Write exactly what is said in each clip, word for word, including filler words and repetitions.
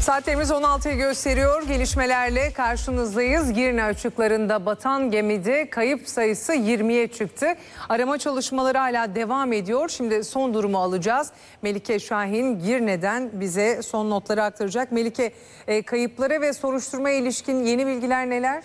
Saatlerimiz on altıyı gösteriyor. Gelişmelerle karşınızdayız. Girne açıklarında batan gemide kayıp sayısı yirmiye çıktı. Arama çalışmaları hala devam ediyor. Şimdi son durumu alacağız. Melike Şahin Girne'den bize son notları aktaracak. Melike, e, kayıplara ve soruşturmaya ilişkin yeni bilgiler neler?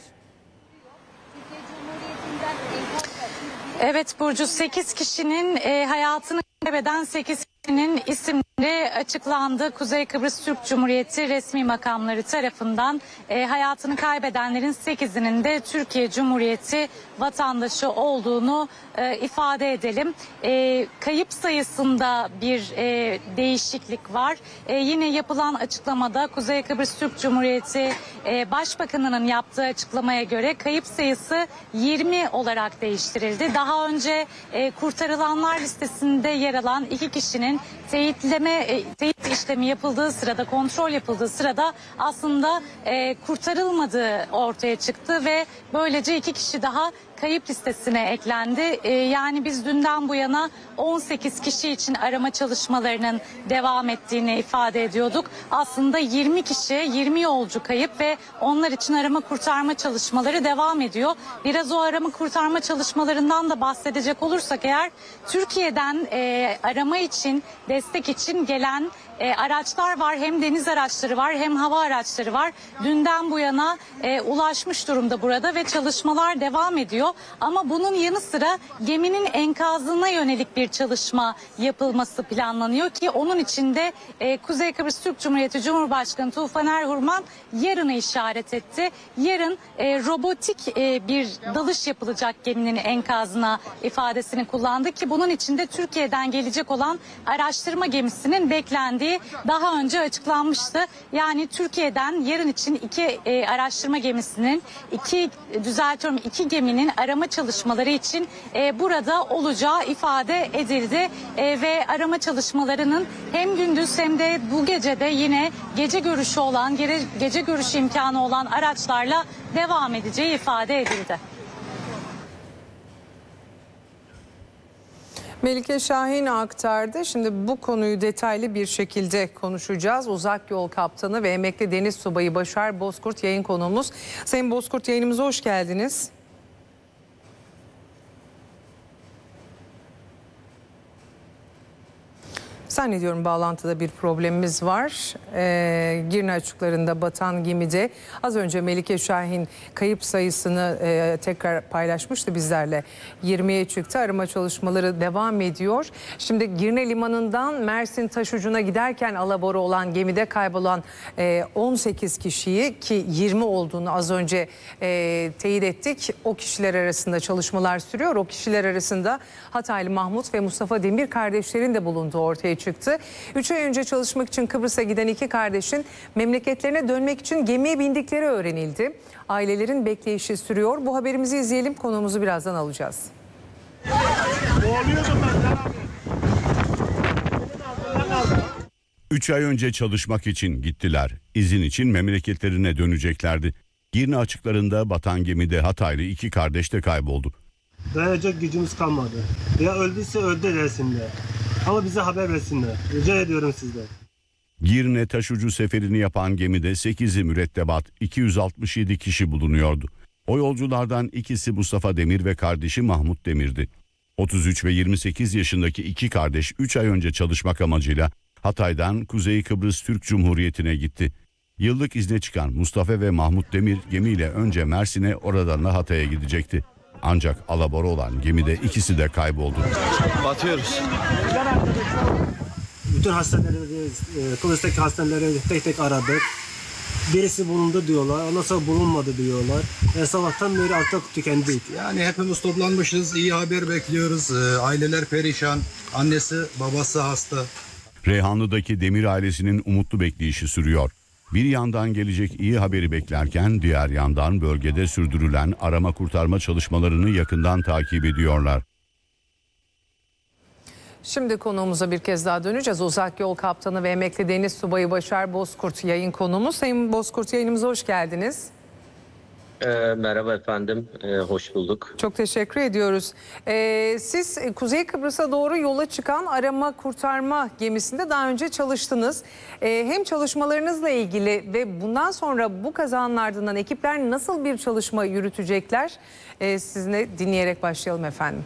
Evet Burcu, sekiz kişinin e, hayatını kaybeden sekiz kişinin isimleri açıklandı. Kuzey Kıbrıs Türk Cumhuriyeti resmi makamları tarafından e, hayatını kaybedenlerin sekizinin de Türkiye Cumhuriyeti vatandaşı olduğunu e, ifade edelim. E, kayıp sayısında bir e, değişiklik var. E, yine yapılan açıklamada Kuzey Kıbrıs Türk Cumhuriyeti e, Başbakanı'nın yaptığı açıklamaya göre kayıp sayısı yirmi olarak değiştirildi. Daha önce e, kurtarılanlar listesinde yer alan iki kişinin teyitleme, e, teyit işlemi yapıldığı sırada, kontrol yapıldığı sırada aslında e, kurtarılmadığı ortaya çıktı ve böylece iki kişi daha kayıp listesine eklendi. Ee, yani biz dünden bu yana on sekiz kişi için arama çalışmalarının devam ettiğini ifade ediyorduk. Aslında yirmi kişi, yirmi yolcu kayıp ve onlar için arama kurtarma çalışmaları devam ediyor. Biraz o arama kurtarma çalışmalarından da bahsedecek olursak eğer, Türkiye'den e, arama için, destek için gelen E, araçlar var. Hem deniz araçları var hem hava araçları var. Dünden bu yana e, ulaşmış durumda burada ve çalışmalar devam ediyor. Ama bunun yanı sıra geminin enkazına yönelik bir çalışma yapılması planlanıyor ki onun içinde e, Kuzey Kıbrıs Türk Cumhuriyeti Cumhurbaşkanı Tufan Erhurman yarını işaret etti. Yarın e, robotik e, bir dalış yapılacak geminin enkazına ifadesini kullandı ki bunun içinde Türkiye'den gelecek olan araştırma gemisinin beklendiği daha önce açıklanmıştı. Yani Türkiye'den yarın için iki e, araştırma gemisinin, iki düzeltiyorum iki geminin arama çalışmaları için e, burada olacağı ifade edildi e, ve arama çalışmalarının hem gündüz hem de bu gece de yine gece görüşü olan, gece, gece görüşü imkanı olan araçlarla devam edeceği ifade edildi. Melike Şahin aktardı. Şimdi bu konuyu detaylı bir şekilde konuşacağız. Uzak Yol Kaptanı ve emekli deniz subayı Başar Bozkurt yayın konuğumuz. Sayın Bozkurt, yayınımıza hoş geldiniz. Zannediyorum bağlantıda bir problemimiz var. Ee, Girne açıklarında batan gemide az önce Melike Şahin kayıp sayısını e, tekrar paylaşmıştı bizlerle. yirmiye çıktı. Arama çalışmaları devam ediyor. Şimdi Girne Limanı'ndan Mersin Taşucu'na giderken alabora olan gemide kaybolan e, on sekiz kişiyi, ki yirmi olduğunu az önce e, teyit ettik. O kişiler arasında çalışmalar sürüyor. O kişiler arasında Hataylı Mahmut ve Mustafa Demir kardeşlerin de bulunduğu ortaya çıktı. üç ay önce çalışmak için Kıbrıs'a giden iki kardeşin memleketlerine dönmek için gemiye bindikleri öğrenildi. Ailelerin bekleyişi sürüyor. Bu haberimizi izleyelim. Konuğumuzu birazdan alacağız. üç ay önce çalışmak için gittiler. İzin için memleketlerine döneceklerdi. Girne açıklarında batan gemide Hataylı iki kardeş de kayboldu. Dayanacak gücümüz kalmadı. Ya öldüyse öldü desinler. Ama bize haber versinler. Rica ediyorum sizden. Girne taşucu seferini yapan gemide sekizi mürettebat, iki yüz altmış yedi kişi bulunuyordu. O yolculardan ikisi Mustafa Demir ve kardeşi Mahmut Demir'di. otuz üç ve yirmi sekiz yaşındaki iki kardeş üç ay önce çalışmak amacıyla Hatay'dan Kuzey Kıbrıs Türk Cumhuriyeti'ne gitti. Yıllık izne çıkan Mustafa ve Mahmut Demir gemiyle önce Mersin'e, oradan da Hatay'a gidecekti. Ancak alabora olan gemide ikisi de kayboldu. Batıyoruz. Bütün hastaneleri, Kıbrıs'taki hastaneleri tek tek aradık. Birisi bulundu diyorlar, ondan sonra bulunmadı diyorlar. E, sabahtan beri artık tükendik. Yani hepimiz toplanmışız, iyi haber bekliyoruz. Ee, aileler perişan, annesi babası hasta. Reyhanlı'daki Demir ailesinin umutlu bekleyişi sürüyor. Bir yandan gelecek iyi haberi beklerken diğer yandan bölgede sürdürülen arama kurtarma çalışmalarını yakından takip ediyorlar. Şimdi konuğumuza bir kez daha döneceğiz. Uzak Yol Kaptanı ve emekli deniz subayı Başar Bozkurt yayın konuğumuz. Sayın Bozkurt, yayınımıza hoş geldiniz. Ee, merhaba efendim, ee, hoş bulduk. Çok teşekkür ediyoruz. Ee, siz e, Kuzey Kıbrıs'a doğru yola çıkan arama kurtarma gemisinde daha önce çalıştınız. Ee, hem çalışmalarınızla ilgili ve bundan sonra bu kazanın ardından ekipler nasıl bir çalışma yürütecekler? Ee, sizinle dinleyerek başlayalım efendim.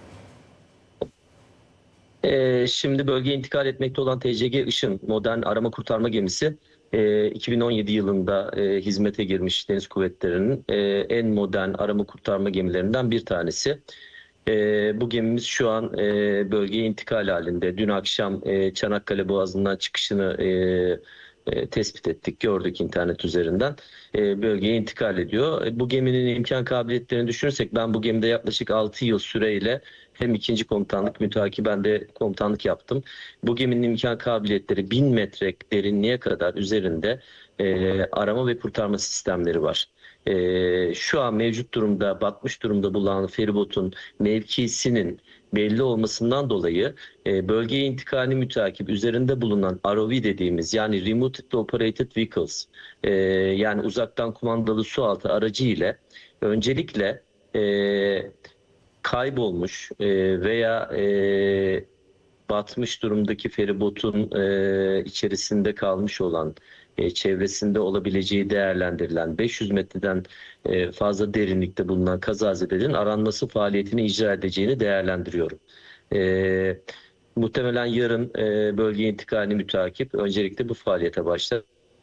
Ee, şimdi bölgeye intikal etmekte olan T C G Işın modern arama kurtarma gemisi e, iki bin on yedi yılında e, hizmete girmiş Deniz Kuvvetleri'nin e, en modern arama kurtarma gemilerinden bir tanesi. E, bu gemimiz şu an e, bölgeye intikal halinde. Dün akşam e, Çanakkale Boğazı'ndan çıkışını e, e, tespit ettik, gördük internet üzerinden. E, bölgeye intikal ediyor. E, bu geminin imkan kabiliyetlerini düşünürsek ben bu gemide yaklaşık altı yıl süreyle hem ikinci komutanlık mütakiben de komutanlık yaptım. Bu geminin imkan kabiliyetleri bin metre derinliğe kadar üzerinde e, arama ve kurtarma sistemleri var. E, şu an mevcut durumda, batmış durumda bulunan feribotun mevkisinin belli olmasından dolayı e, bölgeye intikali mütakip üzerinde bulunan R O V dediğimiz yani Remotely Operated Vehicles e, yani uzaktan kumandalı sualtı aracı ile öncelikle e, kaybolmuş e, veya e, batmış durumdaki feribotun e, içerisinde kalmış olan, e, çevresinde olabileceği değerlendirilen beş yüz metreden e, fazla derinlikte bulunan kazazedelerin aranması faaliyetini icra edeceğini değerlendiriyorum. E, muhtemelen yarın e, bölgeye intikali mütakip öncelikle bu faaliyete başlar.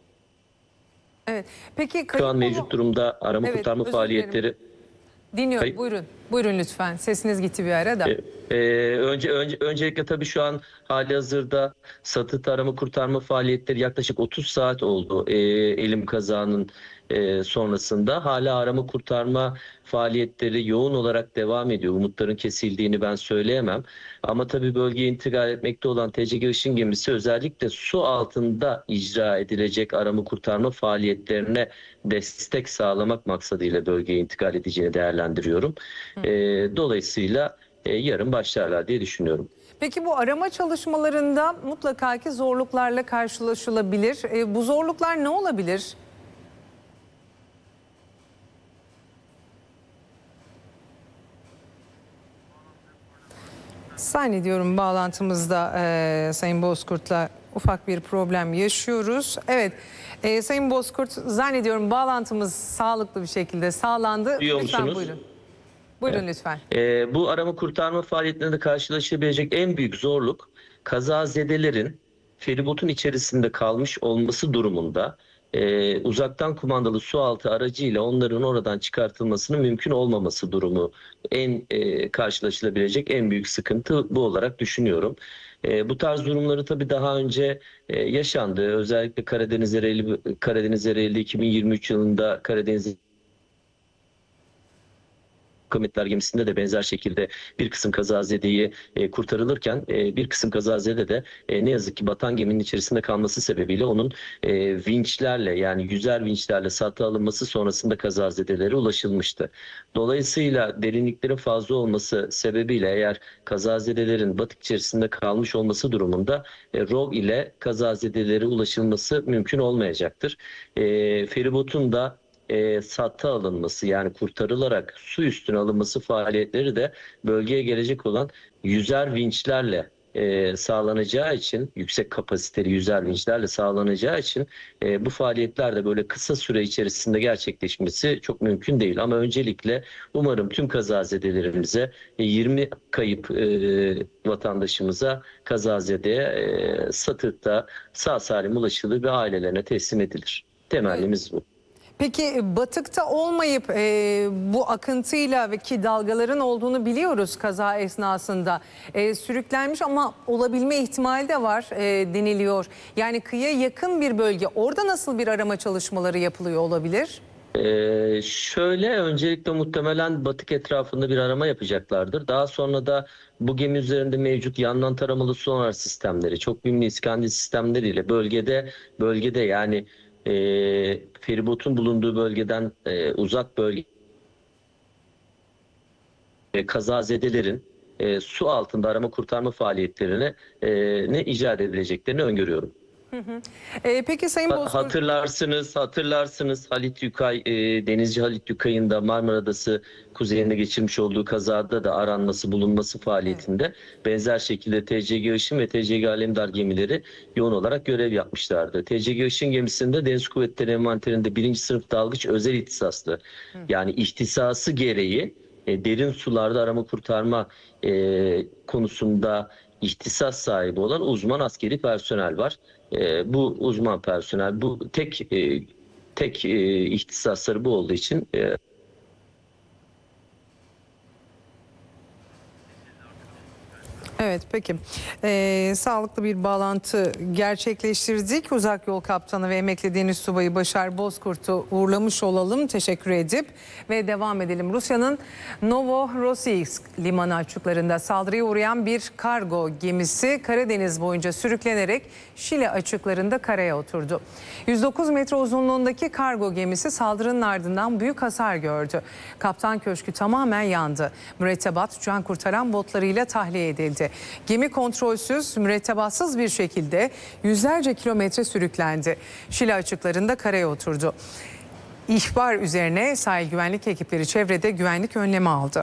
Evet. Peki Şu an kayıp mevcut olma- durumda arama Evet, kurtarma özür dilerim. faaliyetleri... Dinliyorum. Kayıp- Buyurun. Buyurun lütfen. Sesiniz gitti bir ara da. Ee, önce, önce öncelikle tabii şu an halihazırda satı arama kurtarma faaliyetleri yaklaşık otuz saat oldu ee, elim kazanın e, sonrasında. Hala arama kurtarma faaliyetleri yoğun olarak devam ediyor. Umutların kesildiğini ben söyleyemem. Ama tabii bölgeye intikal etmekte olan T C G Işın gemisi özellikle su altında icra edilecek arama kurtarma faaliyetlerine destek sağlamak maksadıyla bölgeye intikal edeceğini değerlendiriyorum. Ee, dolayısıyla e, yarın başlarlar diye düşünüyorum. Peki bu arama çalışmalarında mutlaka ki zorluklarla karşılaşılabilir. E, bu zorluklar ne olabilir? Zannediyorum bağlantımızda e, Sayın Bozkurt'la ufak bir problem yaşıyoruz. Evet, e, Sayın Bozkurt, zannediyorum bağlantımız sağlıklı bir şekilde sağlandı. Duyuyor Lütfen musunuz? buyurun. Buyurun lütfen. Ee, bu arama kurtarma faaliyetlerinde karşılaşabilecek en büyük zorluk kazazedelerin feribotun içerisinde kalmış olması durumunda e, uzaktan kumandalı sualtı aracıyla onların oradan çıkartılmasının mümkün olmaması durumu en e, karşılaşılabilecek en büyük sıkıntı bu olarak düşünüyorum. E, bu tarz durumları tabii daha önce e, yaşandı. Özellikle Karadeniz Ereğli, Karadeniz Ereğli iki bin yirmi üç yılında Karadeniz Kometler gemisinde de benzer şekilde bir kısım kazazedeyi e, kurtarılırken e, bir kısım kazazede de e, ne yazık ki batan geminin içerisinde kalması sebebiyle onun e, vinçlerle yani yüzer vinçlerle satı alınması sonrasında kazazedelere ulaşılmıştı. Dolayısıyla derinliklerin fazla olması sebebiyle eğer kazazedelerin batık içerisinde kalmış olması durumunda e, rov ile kazazedelere ulaşılması mümkün olmayacaktır. E, feribotun da E, satı alınması yani kurtarılarak su üstüne alınması faaliyetleri de bölgeye gelecek olan yüzer vinçlerle e, sağlanacağı için yüksek kapasiteli yüzer vinçlerle sağlanacağı için e, bu faaliyetler de böyle kısa süre içerisinde gerçekleşmesi çok mümkün değil. Ama öncelikle umarım tüm kazazedelerimize e, yirmi kayıp e, vatandaşımıza kazazedeye e, Satık'ta sağ salim ulaşılır ve ailelerine teslim edilir. Temennimiz bu. Peki batıkta olmayıp e, bu akıntıyla ve ki dalgaların olduğunu biliyoruz kaza esnasında. E, sürüklenmiş ama olabilme ihtimali de var e, deniliyor. Yani kıyıya yakın bir bölge, orada nasıl bir arama çalışmaları yapılıyor olabilir? Ee, şöyle öncelikle muhtemelen batık etrafında bir arama yapacaklardır. Daha sonra da bu gemi üzerinde mevcut yandan taramalı sonar sistemleri, çok birimli iskandil sistemleriyle bölgede bölgede yani e, feribotun bulunduğu bölgeden e, uzak bölge e, kazazedelerin e, su altında arama kurtarma faaliyetlerine e, ne icat edileceklerini öngörüyorum. Ee, peki Sayın Bozkurt... Hatırlarsınız, hatırlarsınız Halit Yukay, e, denizci Halit Yukay'ın da Marmara Adası kuzeyinde geçirmiş olduğu kazada da aranması, bulunması faaliyetinde evet. benzer şekilde T C G Işın ve T C G Alemdar gemileri yoğun olarak görev yapmışlardı. T C G Işın gemisinde Deniz Kuvvetleri envanterinde birinci sınıf dalgıç özel ihtisaslı, Hı. yani ihtisası gereği e, derin sularda arama kurtarma e, konusunda ihtisas sahibi olan uzman askeri personel var. E, bu uzman personel, bu tek e, tek e, ihtisasları bu olduğu için e, Evet, peki. Ee, sağlıklı bir bağlantı gerçekleştirdik. Uzak Yol Kaptanı ve emekli deniz subayı Başar Bozkurt'u uğurlamış olalım. Teşekkür edip ve devam edelim. Rusya'nın Novorossiysk limanı açıklarında saldırıya uğrayan bir kargo gemisi Karadeniz boyunca sürüklenerek Şile açıklarında karaya oturdu. yüz dokuz metre uzunluğundaki kargo gemisi saldırının ardından büyük hasar gördü. Kaptan köşkü tamamen yandı. Mürettebat can kurtaran botlarıyla tahliye edildi. Gemi kontrolsüz, mürettebatsız bir şekilde yüzlerce kilometre sürüklendi. Şile açıklarında karaya oturdu. İhbar üzerine sahil güvenlik ekipleri çevrede güvenlik önlemi aldı.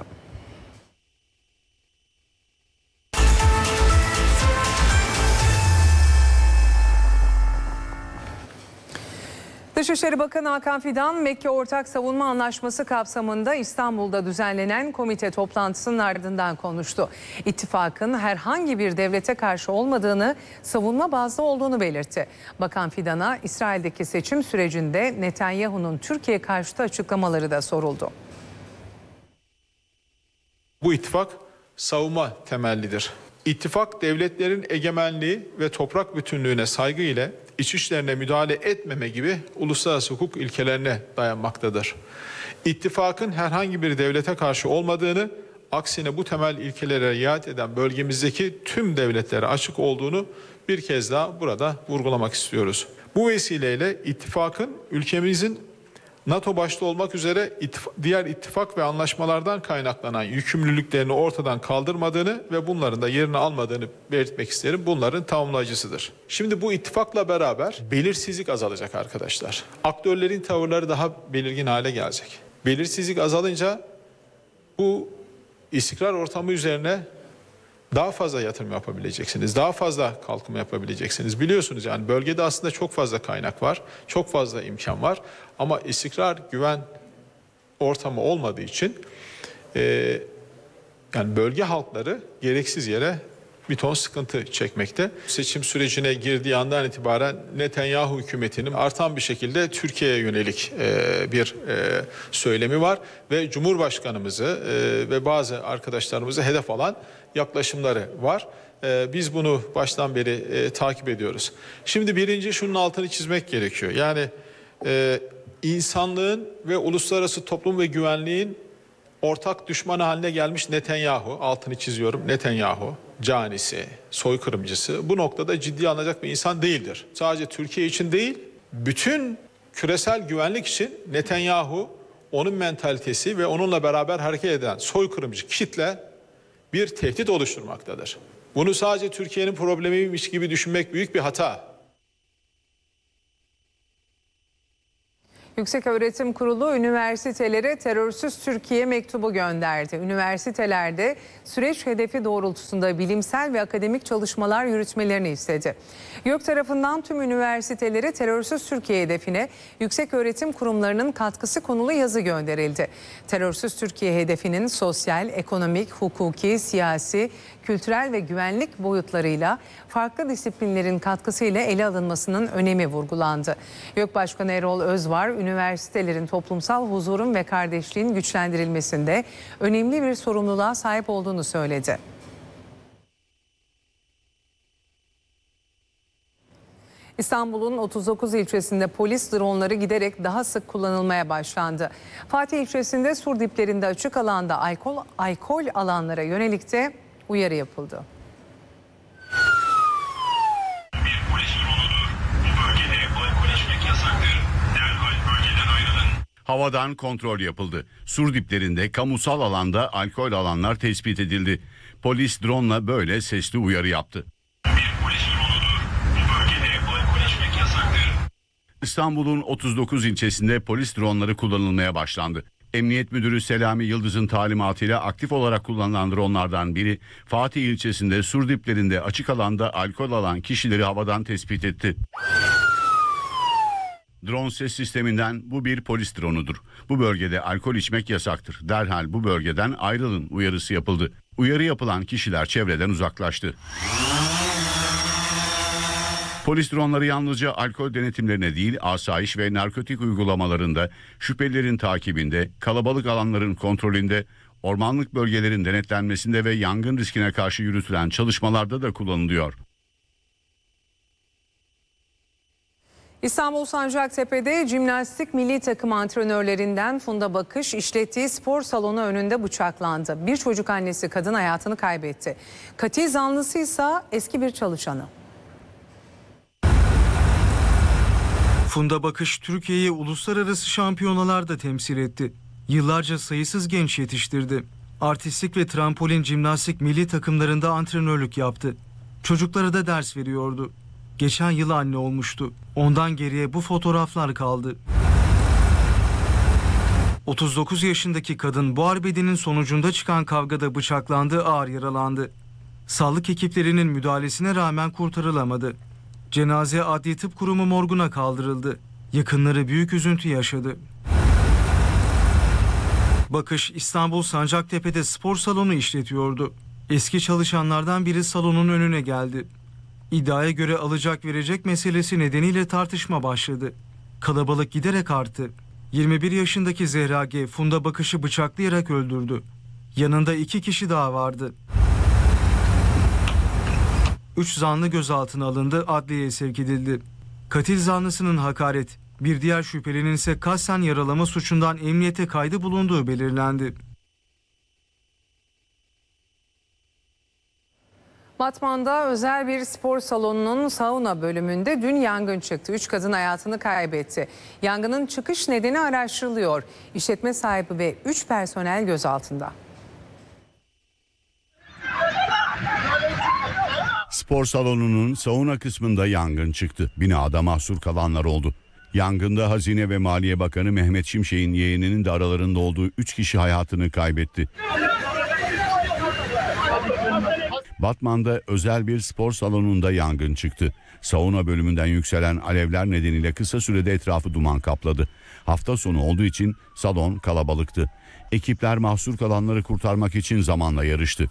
Dışişleri Bakanı Hakan Fidan, Mekke Ortak Savunma Anlaşması kapsamında İstanbul'da düzenlenen komite toplantısının ardından konuştu. İttifakın herhangi bir devlete karşı olmadığını, savunma bazlı olduğunu belirtti. Bakan Fidan'a İsrail'deki seçim sürecinde Netanyahu'nun Türkiye karşıtı açıklamaları da soruldu. Bu ittifak savunma temellidir. İttifak devletlerin egemenliği ve toprak bütünlüğüne saygı ile iç işlerine müdahale etmeme gibi uluslararası hukuk ilkelerine dayanmaktadır. İttifakın herhangi bir devlete karşı olmadığını, aksine bu temel ilkelere riayet eden bölgemizdeki tüm devletlere açık olduğunu bir kez daha burada vurgulamak istiyoruz. Bu vesileyle ittifakın ülkemizin NATO başta olmak üzere diğer ittifak ve anlaşmalardan kaynaklanan yükümlülüklerini ortadan kaldırmadığını ve bunların da yerini almadığını belirtmek isterim. Bunların tamamlayıcısıdır. Şimdi bu ittifakla beraber belirsizlik azalacak arkadaşlar. Aktörlerin tavırları daha belirgin hale gelecek. Belirsizlik azalınca bu istikrar ortamı üzerine daha fazla yatırım yapabileceksiniz. Daha fazla kalkınma yapabileceksiniz. Biliyorsunuz yani bölgede aslında çok fazla kaynak var. Çok fazla imkan var. Ama istikrar, güven ortamı olmadığı için e, yani bölge halkları gereksiz yere bir ton sıkıntı çekmekte. Seçim sürecine girdiği andan itibaren Netanyahu hükümetinin artan bir şekilde Türkiye'ye yönelik e, bir e, söylemi var ve Cumhurbaşkanımızı e, ve bazı arkadaşlarımızı hedef alan yaklaşımları var. E, biz bunu baştan beri e, takip ediyoruz. Şimdi birinci şunun altını çizmek gerekiyor. Yani e, insanlığın ve uluslararası toplum ve güvenliğin ortak düşmanı haline gelmiş Netanyahu, altını çiziyorum, Netanyahu, canisi, soykırımcısı bu noktada ciddiye alınacak bir insan değildir. Sadece Türkiye için değil, bütün küresel güvenlik için Netanyahu, onun mentalitesi ve onunla beraber hareket eden soykırımcı kitle bir tehdit oluşturmaktadır. Bunu sadece Türkiye'nin problemiymiş gibi düşünmek büyük bir hata. Yükseköğretim Kurulu üniversitelere terörsüz Türkiye mektubu gönderdi. Üniversitelerde süreç hedefi doğrultusunda bilimsel ve akademik çalışmalar yürütmelerini istedi. YÖK tarafından tüm üniversitelere terörsüz Türkiye hedefine yükseköğretim kurumlarının katkısı konulu yazı gönderildi. Terörsüz Türkiye hedefinin sosyal, ekonomik, hukuki, siyasi, kültürel ve güvenlik boyutlarıyla farklı disiplinlerin katkısıyla ele alınmasının önemi vurgulandı. YÖK Başkanı Erol Özvar, üniversitelerin toplumsal huzurun ve kardeşliğin güçlendirilmesinde önemli bir sorumluluğa sahip olduğunu söyledi. İstanbul'un otuz dokuz ilçesinde polis dronları giderek daha sık kullanılmaya başlandı. Fatih ilçesinde sur diplerinde açık alanda alkol, alkol alanlara yönelik de uyarı yapıldı. Bir polis dronudur. Bu bölgede alkol içmek yasaktır. Derhal bölgeden ayrılın. Havadan kontrol yapıldı. Sur diplerinde kamusal alanda alkol alanlar tespit edildi. Polis drone'la böyle sesli uyarı yaptı. Bir polis dronudur. Bu bölgede alkol İstanbul'un otuz dokuz ilçesinde polis dronları kullanılmaya başlandı. Emniyet Müdürü Selami Yıldız'ın talimatıyla aktif olarak kullanılan dronlardan biri Fatih ilçesinde sur diplerinde açık alanda alkol alan kişileri havadan tespit etti. Drone ses sisteminden bu bir polis dronudur. Bu bölgede alkol içmek yasaktır. Derhal bu bölgeden ayrılın uyarısı yapıldı. Uyarı yapılan kişiler çevreden uzaklaştı. Polis dronları yalnızca alkol denetimlerine değil, asayiş ve narkotik uygulamalarında, şüphelilerin takibinde, kalabalık alanların kontrolünde, ormanlık bölgelerin denetlenmesinde ve yangın riskine karşı yürütülen çalışmalarda da kullanılıyor. İstanbul Sancaktepe'de jimnastik milli takım antrenörlerinden Funda Bakış işlettiği spor salonu önünde bıçaklandı. Bir çocuk annesi kadın hayatını kaybetti. Katil zanlısı ise eski bir çalışanı. Funda Bakış Türkiye'yi uluslararası şampiyonalarda temsil etti. Yıllarca sayısız genç yetiştirdi. Artistlik ve trampolin jimnastik milli takımlarında antrenörlük yaptı. Çocuklara da ders veriyordu. Geçen yıl anne olmuştu. Ondan geriye bu fotoğraflar kaldı. otuz dokuz yaşındaki kadın bu arbedenin sonucunda çıkan kavgada bıçaklandı, ağır yaralandı. Sağlık ekiplerinin müdahalesine rağmen kurtarılamadı. Cenaze Adli Tıp Kurumu morguna kaldırıldı. Yakınları büyük üzüntü yaşadı. Bakış İstanbul Sancaktepe'de spor salonu işletiyordu. Eski çalışanlardan biri salonun önüne geldi. İddiaya göre alacak verecek meselesi nedeniyle tartışma başladı. Kalabalık giderek arttı. yirmi bir yaşındaki Zehra G. Funda Bakış'ı bıçaklayarak öldürdü. Yanında iki kişi daha vardı. Üç zanlı gözaltına alındı, adliyeye sevk edildi. Katil zanlısının hakaret, bir diğer şüphelinin ise kasten yaralama suçundan emniyete kaydı bulunduğu belirlendi. Batman'da özel bir spor salonunun sauna bölümünde dün yangın çıktı. Üç kadın hayatını kaybetti. Yangının çıkış nedeni araştırılıyor. İşletme sahibi ve üç personel gözaltında. Spor salonunun sauna kısmında yangın çıktı. Binada mahsur kalanlar oldu. Yangında Hazine ve Maliye Bakanı Mehmet Şimşek'in yeğeninin de aralarında olduğu üç kişi hayatını kaybetti. Batman'da özel bir spor salonunda yangın çıktı. Sauna bölümünden yükselen alevler nedeniyle kısa sürede etrafı duman kapladı. Hafta sonu olduğu için salon kalabalıktı. Ekipler mahsur kalanları kurtarmak için zamanla yarıştı.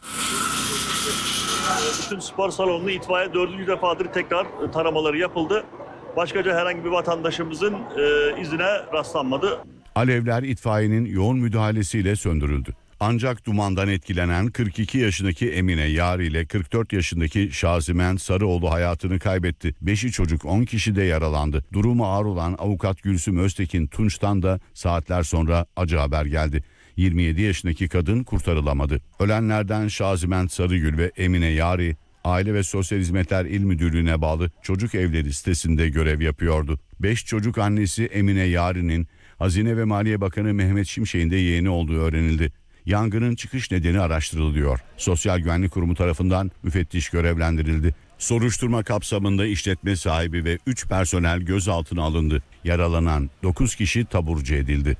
Bütün spor salonunu itfaiye dördüncü defadır tekrar taramaları yapıldı. Başkaca herhangi bir vatandaşımızın e, izine rastlanmadı. Alevler itfaiyenin yoğun müdahalesiyle söndürüldü. Ancak dumandan etkilenen kırk iki yaşındaki Emine Yar ile kırk dört yaşındaki Şazimen Sarıoğlu hayatını kaybetti. beşi çocuk, on kişi de yaralandı. Durumu ağır olan avukat Gülsüm Öztekin Tunç'tan da saatler sonra acı haber geldi. yirmi yedi yaşındaki kadın kurtarılamadı. Ölenlerden Şazimen Sarıgül ve Emine Yari, Aile ve Sosyal Hizmetler İl Müdürlüğü'ne bağlı çocuk evleri sitesinde görev yapıyordu. beş çocuk annesi Emine Yari'nin Hazine ve Maliye Bakanı Mehmet Şimşek'in de yeğeni olduğu öğrenildi. Yangının çıkış nedeni araştırılıyor. Sosyal Güvenlik Kurumu tarafından müfettiş görevlendirildi. Soruşturma kapsamında işletme sahibi ve üç personel gözaltına alındı. Yaralanan dokuz kişi taburcu edildi.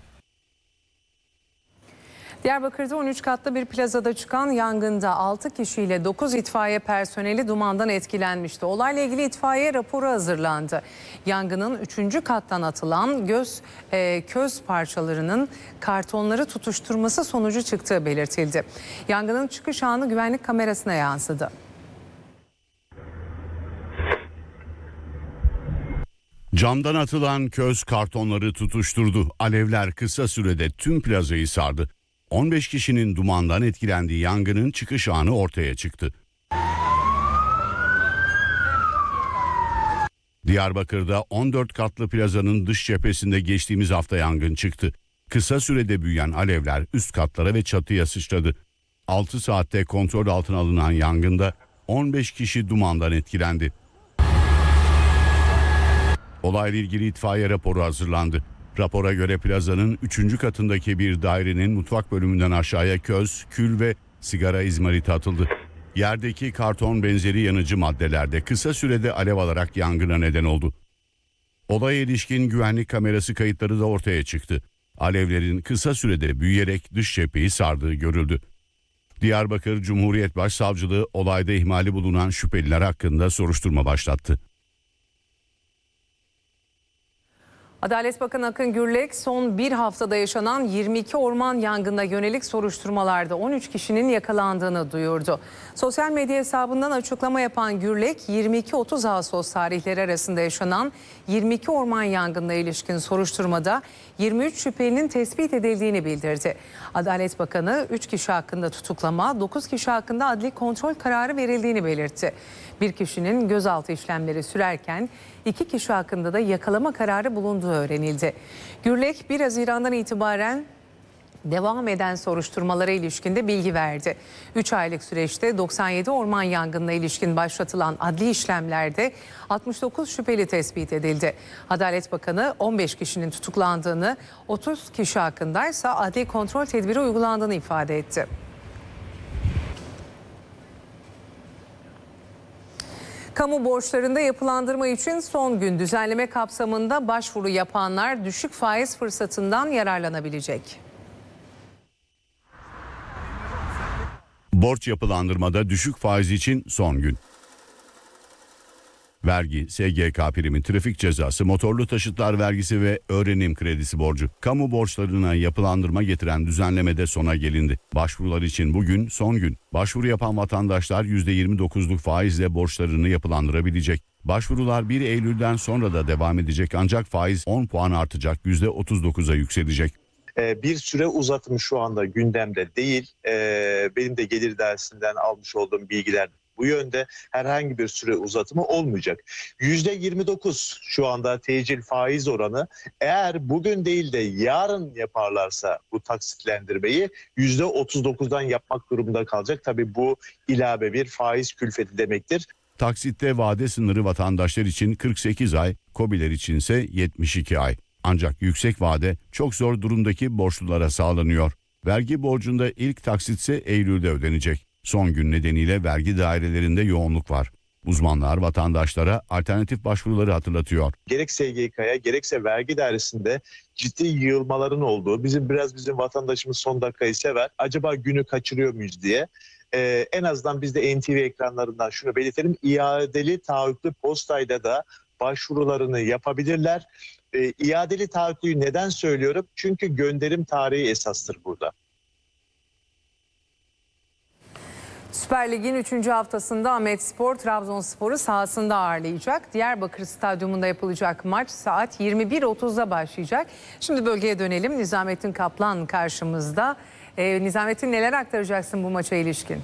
Diyarbakır'da on üç katlı bir plazada çıkan yangında altı kişiyle dokuz itfaiye personeli dumandan etkilenmişti. Olayla ilgili itfaiye raporu hazırlandı. Yangının üçüncü kattan atılan göz e, köz parçalarının kartonları tutuşturması sonucu çıktığı belirtildi. Yangının çıkış anı güvenlik kamerasına yansıdı. Camdan atılan köz kartonları tutuşturdu. Alevler kısa sürede tüm plazayı sardı. on beş kişinin dumandan etkilendiği yangının çıkış anı ortaya çıktı. Diyarbakır'da on dört katlı plazanın dış cephesinde geçtiğimiz hafta yangın çıktı. Kısa sürede büyüyen alevler üst katlara ve çatıya sıçradı. altı saatte kontrol altına alınan yangında on beş kişi dumandan etkilendi. Olayla ilgili itfaiye raporu hazırlandı. Rapora göre plazanın üçüncü katındaki bir dairenin mutfak bölümünden aşağıya köz, kül ve sigara izmariti atıldı. Yerdeki karton benzeri yanıcı maddelerde kısa sürede alev alarak yangına neden oldu. Olaya ilişkin güvenlik kamerası kayıtları da ortaya çıktı. Alevlerin kısa sürede büyüyerek dış cepheyi sardığı görüldü. Diyarbakır Cumhuriyet Başsavcılığı olayda ihmali bulunan şüpheliler hakkında soruşturma başlattı. Adalet Bakanı Akın Gürlek son bir haftada yaşanan yirmi iki orman yangınına yönelik soruşturmalarda on üç kişinin yakalandığını duyurdu. Sosyal medya hesabından açıklama yapan Gürlek, yirmi iki otuz Ağustos tarihleri arasında yaşanan yirmi iki orman yangınına ilişkin soruşturmada yirmi üç şüphelinin tespit edildiğini bildirdi. Adalet Bakanı üç kişi hakkında tutuklama, dokuz kişi hakkında adli kontrol kararı verildiğini belirtti. Bir kişinin gözaltı işlemleri sürerken iki kişi hakkında da yakalama kararı bulunduğu öğrenildi. Gürlek bir Haziran'dan itibaren devam eden soruşturmalara ilişkinde bilgi verdi. üç aylık süreçte doksan yedi orman yangınına ilişkin başlatılan adli işlemlerde altmış dokuz şüpheli tespit edildi. Adalet Bakanı on beş kişinin tutuklandığını, otuz kişi hakkındaysa adli kontrol tedbiri uygulandığını ifade etti. Kamu borçlarında yapılandırma için son gün düzenleme kapsamında başvuru yapanlar düşük faiz fırsatından yararlanabilecek. Borç yapılandırmada düşük faiz için son gün. Vergi, S G K primi, trafik cezası, motorlu taşıtlar vergisi ve öğrenim kredisi borcu. Kamu borçlarına yapılandırma getiren düzenlemede sona gelindi. Başvurular için bugün son gün. Başvuru yapan vatandaşlar yüzde yirmi dokuzluk faizle borçlarını yapılandırabilecek. Başvurular bir Eylül'den sonra da devam edecek ancak faiz on puan artacak, yüzde otuz dokuza yükselecek. Bir süre uzatımı şu anda gündemde değil. Benim de gelir dersinden almış olduğum bilgiler bu yönde, herhangi bir süre uzatımı olmayacak. yüzde yirmi dokuz şu anda tecil faiz oranı. Eğer bugün değil de yarın yaparlarsa bu taksitlendirmeyi yüzde otuz dokuzdan yapmak durumunda kalacak. Tabii bu ilave bir faiz külfeti demektir. Taksitte vade sınırı vatandaşlar için kırk sekiz ay, KOBİ'ler içinse yetmiş iki ay. Ancak yüksek vade çok zor durumdaki borçlulara sağlanıyor. Vergi borcunda ilk taksitse Eylül'de ödenecek. Son gün nedeniyle vergi dairelerinde yoğunluk var. Uzmanlar vatandaşlara alternatif başvuruları hatırlatıyor. Gerek S G K'ya gerekse vergi dairesinde ciddi yığılmaların olduğu, bizim biraz bizim vatandaşımız son dakikayı sever. Acaba günü kaçırıyor muyuz diye. Ee, en azından biz de N T V ekranlarından şunu belirtelim. İadeli taahhütlü postayla da başvurularını yapabilirler. Ee, iadeli taahhütlüyü neden söylüyorum? Çünkü gönderim tarihi esastır burada. Süper Lig'in üçüncü haftasında Ahmetspor Trabzonspor'u sahasında ağırlayacak. Diyarbakır Stadyumunda yapılacak maç saat yirmi bir otuzda başlayacak. Şimdi bölgeye dönelim. Nizamettin Kaplan karşımızda. Ee, Nizamettin, neler aktaracaksın bu maça ilişkin?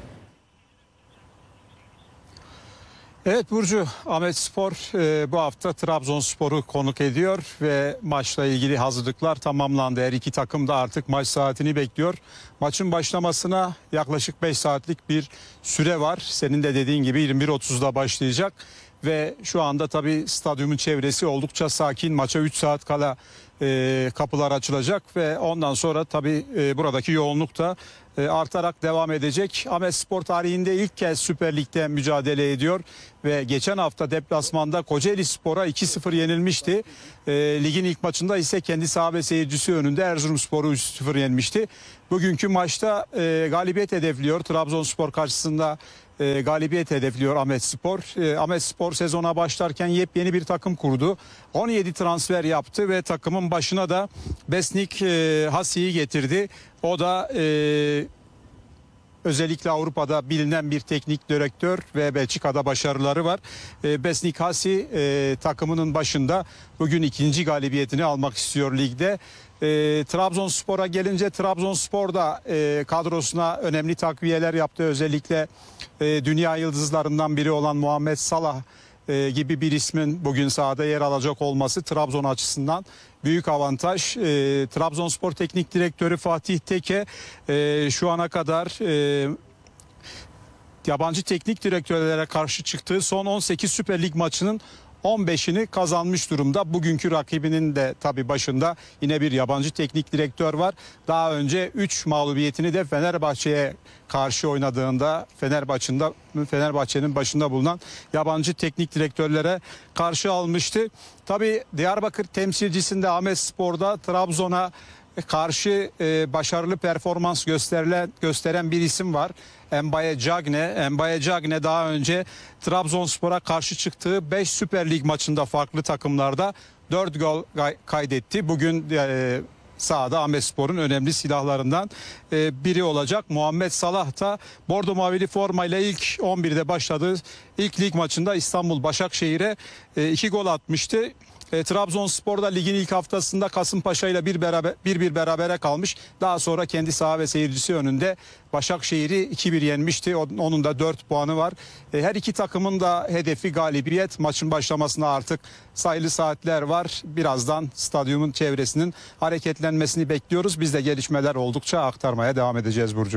Evet Burcu, Ahmetspor e, bu hafta Trabzonspor'u konuk ediyor ve maçla ilgili hazırlıklar tamamlandı. Her iki takım da artık maç saatini bekliyor. Maçın başlamasına yaklaşık beş saatlik bir süre var. Senin de dediğin gibi yirmi bir otuzda başlayacak ve şu anda tabii stadyumun çevresi oldukça sakin. Maça üç saat kala e, kapılar açılacak ve ondan sonra tabii e, buradaki yoğunluk da e, artarak devam edecek. Ahmetspor tarihinde ilk kez Süper Lig'de mücadele ediyor ve geçen hafta deplasmanda Kocaelispor'a iki sıfır yenilmişti. E, ligin ilk maçında ise kendi saha ve seyircisi önünde Erzurumspor'u üç sıfır yenmişti. Bugünkü maçta e, galibiyet hedefliyor. Trabzonspor karşısında e, galibiyet hedefliyor Ahmetspor. E, Ahmetspor sezona başlarken yepyeni bir takım kurdu. on yedi transfer yaptı ve takımın başına da Besnik e, Hasi'yi getirdi. O da e, özellikle Avrupa'da bilinen bir teknik direktör ve Belçika'da başarıları var. E, Besnik Hasi e, takımının başında bugün ikinci galibiyetini almak istiyor ligde. E, Trabzonspor'a gelince Trabzonspor da e, kadrosuna önemli takviyeler yaptı. Özellikle e, dünya yıldızlarından biri olan Muhammed Salah e, gibi bir ismin bugün sahada yer alacak olması Trabzon açısından büyük avantaj. E, Trabzonspor Teknik Direktörü Fatih Teke e, şu ana kadar e, yabancı teknik direktörlere karşı çıktığı son on sekiz Süper Lig maçının on beşini kazanmış durumda. Bugünkü rakibinin de tabii başında yine bir yabancı teknik direktör var. Daha önce üç mağlubiyetini de Fenerbahçe'ye karşı oynadığında Fenerbahçe'nin Fenerbahçe'nin başında bulunan yabancı teknik direktörlere karşı almıştı. Tabii Diyarbakır temsilcisinde Ahmetspor'da Trabzon'a karşı e, başarılı performans gösterilen, gösteren bir isim var. Mbaye Cagne. Mbaye Cagne daha önce Trabzonspor'a karşı çıktığı beş Süper Lig maçında farklı takımlarda dört gol kaydetti. Bugün e, sahada Ahmetspor'un önemli silahlarından e, biri olacak. Muhammed Salah da bordo mavili formayla ilk on birde başladığı ilk lig maçında İstanbul Başakşehir'e e, iki gol atmıştı. E, Trabzonspor'da ligin ilk haftasında Kasımpaşa ile bir beraber bir bir berabere kalmış. Daha sonra kendi saha ve seyircisi önünde Başakşehir'i iki bir yenmişti. Onun da dört puanı var. E, her iki takımın da hedefi galibiyet. Maçın başlamasına artık sayılı saatler var. Birazdan stadyumun çevresinin hareketlenmesini bekliyoruz. Biz de gelişmeler oldukça aktarmaya devam edeceğiz Burcu.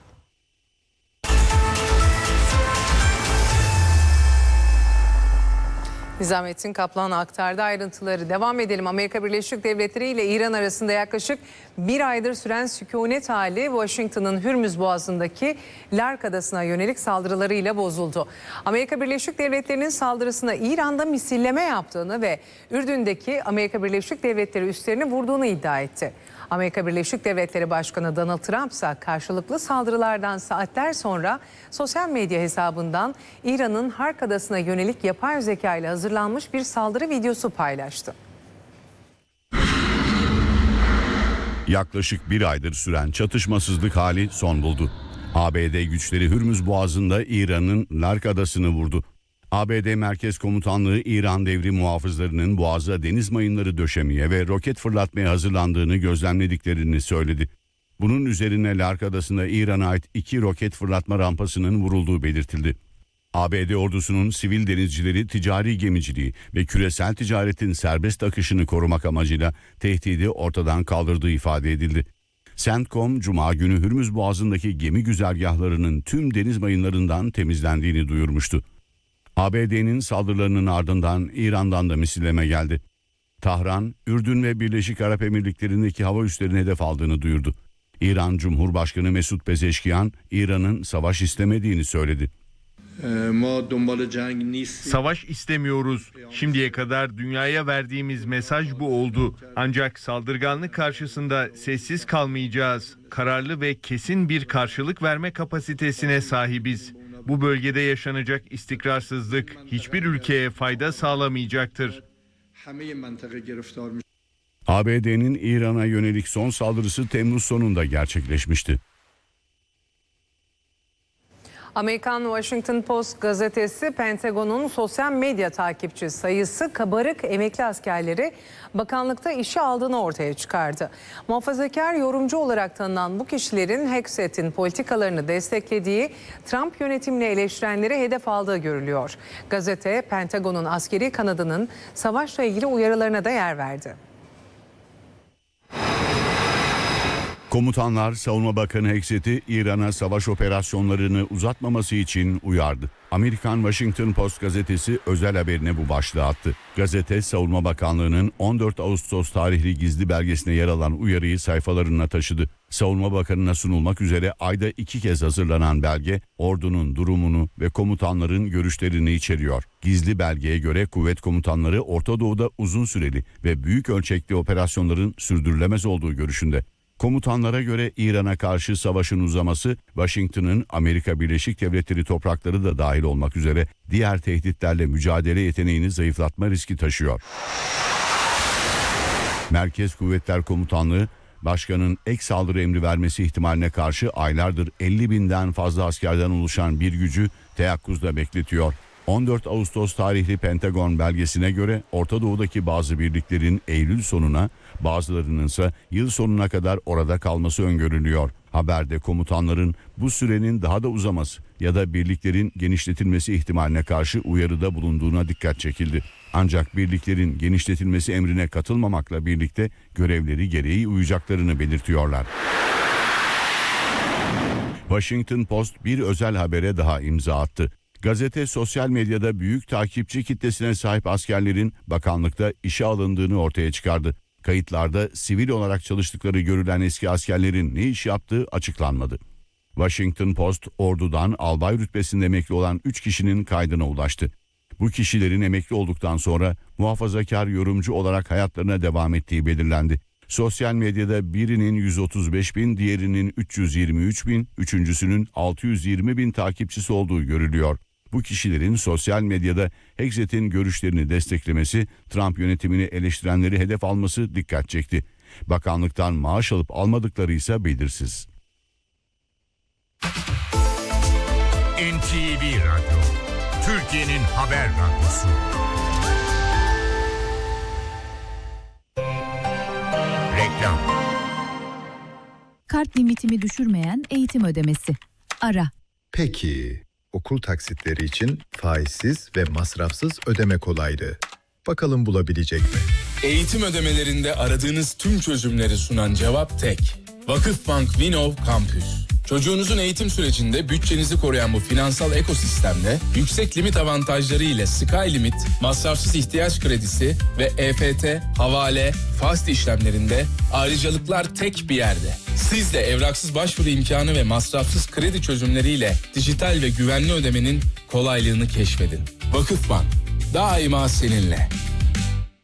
Nizamettin Kaplan aktardı ayrıntıları. Devam edelim. Amerika Birleşik Devletleri ile İran arasında yaklaşık bir aydır süren sükunet hali Washington'ın Hürmüz Boğazı'ndaki Lark Adası'na yönelik saldırılarıyla bozuldu. Amerika Birleşik Devletleri'nin saldırısına İran'da misilleme yaptığını ve Ürdün'deki Amerika Birleşik Devletleri üslerini vurduğunu iddia etti. Amerika Birleşik Devletleri Başkanı Donald Trump ise karşılıklı saldırılardan saatler sonra sosyal medya hesabından İran'ın Hark Adası'na yönelik yapay zeka ile hazırlanmış bir saldırı videosu paylaştı. Yaklaşık bir aydır süren çatışmasızlık hali son buldu. A B D güçleri Hürmüz Boğazı'nda İran'ın Lark Adası'nı vurdu. A B D Merkez Komutanlığı İran devrim muhafızlarının boğaza deniz mayınları döşemeye ve roket fırlatmaya hazırlandığını gözlemlediklerini söyledi. Bunun üzerine Lark Adası'nda İran'a ait iki roket fırlatma rampasının vurulduğu belirtildi. A B D ordusunun sivil denizcileri ticari gemiciliği ve küresel ticaretin serbest akışını korumak amacıyla tehdidi ortadan kaldırdığı ifade edildi. CENTCOM Cuma günü Hürmüz Boğazı'ndaki gemi güzergahlarının tüm deniz mayınlarından temizlendiğini duyurmuştu. A B D'nin saldırılarının ardından İran'dan da misilleme geldi. Tahran, Ürdün ve Birleşik Arap Emirlikleri'ndeki hava üslerini hedef aldığını duyurdu. İran Cumhurbaşkanı Mesut Pezeşkiyan, İran'ın savaş istemediğini söyledi. Savaş istemiyoruz. Şimdiye kadar dünyaya verdiğimiz mesaj bu oldu. Ancak saldırganlık karşısında sessiz kalmayacağız. Kararlı ve kesin bir karşılık verme kapasitesine sahibiz. Bu bölgede yaşanacak istikrarsızlık hiçbir ülkeye fayda sağlamayacaktır. A B D'nin İran'a yönelik son saldırısı Temmuz sonunda gerçekleşmişti. Amerikan Washington Post gazetesi Pentagon'un sosyal medya takipçi sayısı kabarık emekli askerleri bakanlıkta işe aldığını ortaya çıkardı. Muhafazakar yorumcu olarak tanınan bu kişilerin Hexet'in politikalarını desteklediği, Trump yönetimini eleştirenleri hedef aldığı görülüyor. Gazete Pentagon'un askeri kanadının savaşla ilgili uyarılarına da yer verdi. Komutanlar Savunma Bakanı Hexet'i İran'a savaş operasyonlarını uzatmaması için uyardı. Amerikan Washington Post gazetesi özel haberine bu başlığı attı. Gazete, Savunma Bakanlığı'nın on dört Ağustos tarihli gizli belgesine yer alan uyarıyı sayfalarına taşıdı. Savunma Bakanı'na sunulmak üzere ayda iki kez hazırlanan belge, ordunun durumunu ve komutanların görüşlerini içeriyor. Gizli belgeye göre kuvvet komutanları Orta Doğu'da uzun süreli ve büyük ölçekli operasyonların sürdürülemez olduğu görüşünde. Komutanlara göre İran'a karşı savaşın uzaması, Washington'ın Amerika Birleşik Devletleri toprakları da dahil olmak üzere diğer tehditlerle mücadele yeteneğini zayıflatma riski taşıyor. Merkez Kuvvetler Komutanlığı, başkanın ek saldırı emri vermesi ihtimaline karşı aylardır elli binden fazla askerden oluşan bir gücü teyakkuzda bekletiyor. on dört Ağustos tarihli Pentagon belgesine göre Orta Doğu'daki bazı birliklerin Eylül sonuna, bazılarının ise yıl sonuna kadar orada kalması öngörülüyor. Haberde komutanların bu sürenin daha da uzaması ya da birliklerin genişletilmesi ihtimaline karşı uyarıda bulunduğuna dikkat çekildi. Ancak birliklerin genişletilmesi emrine katılmamakla birlikte görevleri gereği uyacaklarını belirtiyorlar. Washington Post bir özel habere daha imza attı. Gazete sosyal medyada büyük takipçi kitlesine sahip askerlerin bakanlıkta işe alındığını ortaya çıkardı. Kayıtlarda sivil olarak çalıştıkları görülen eski askerlerin ne iş yaptığı açıklanmadı. Washington Post, ordudan albay rütbesinde emekli olan üç kişinin kaydına ulaştı. Bu kişilerin emekli olduktan sonra muhafazakar yorumcu olarak hayatlarına devam ettiği belirlendi. Sosyal medyada birinin yüz otuz beş bin, diğerinin üç yüz yirmi üç bin, üçüncüsünün altı yüz yirmi bin takipçisi olduğu görülüyor. Bu kişilerin sosyal medyada Hexet'in görüşlerini desteklemesi, Trump yönetimini eleştirenleri hedef alması dikkat çekti. Bakanlıktan maaş alıp almadıkları ise belirsiz. N T V Radyo, Türkiye'nin haber radyosu. Reklam. Kart limitimi düşürmeyen eğitim ödemesi. Ara. Peki, okul taksitleri için faizsiz ve masrafsız ödeme kolaylığı. Bakalım bulabilecek mi? Eğitim ödemelerinde aradığınız tüm çözümleri sunan cevap tek. Vakıfbank Vinov Campus. Çocuğunuzun eğitim sürecinde bütçenizi koruyan bu finansal ekosistemde yüksek limit avantajları ile Sky Limit, masrafsız ihtiyaç kredisi ve E F T, havale, fast işlemlerinde ayrıcalıklar tek bir yerde. Siz de evraksız başvuru imkanı ve masrafsız kredi çözümleriyle dijital ve güvenli ödemenin kolaylığını keşfedin. Vakıfbank, daima seninle.